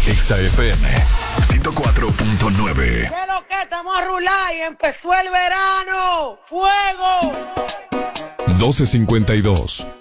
Exa FM 104.9. ¿Qué lo que estamos a rular y empezó el verano? ¡Fuego! 12:52.